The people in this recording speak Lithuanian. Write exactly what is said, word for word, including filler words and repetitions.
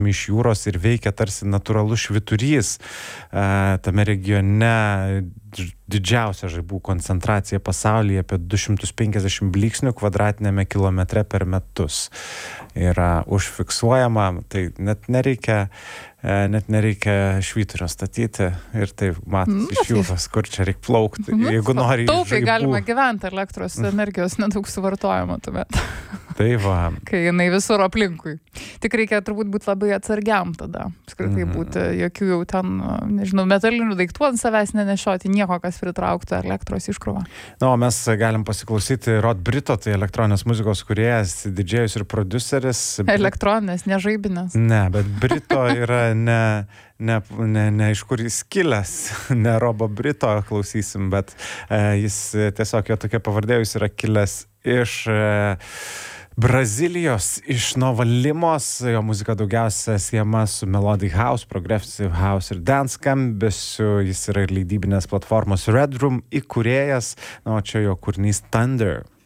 iš jūros ir veikia tarsi natūralus švyturys. Tame regione didžiausia žaibų koncentracija pasaulyje apie du šimtus penkiasdešimt blyksnių kvadratiniame kilometre per metus yra užfiksuojama. Tai net nereikia, net nereikia švyturio statyti ir tai matot iš jūros, kur čia reikia plaukti. Jeigu nori taupiai žaibų... galima gyventi, elektros energijos nedaug suvartojama tuomet. Tai va. Kai jinai visur aplinkui. Tik reikia turbūt būti labai atsargiam tada. Apskritai būti jokių jau ten, nežinau, metalinių daiktų ant savęs nenešioti, nieko, kas pritrauktų elektros iškrovą. Na, o mes galim pasiklausyti Rod Brito, tai elektroninės muzikos kūrėjas, didžėjus ir prodiuseris. Elektroninės, ne žaibinės. Ne, bet Brito yra ne, ne, ne, ne iš kur jis kilęs, ne Robo Brito klausysim, bet e, jis tiesiog jo tokia pavardė, jis yra kilęs iš e, Brazilijos, iš Nova Limos. Jo muzika daugiausia siejama su melodic house, progressive house ir dance skambesiu. Jis yra ir leidybinės platformos Red Room įkūrėjas, na, o čia jo kūrinys Thunder.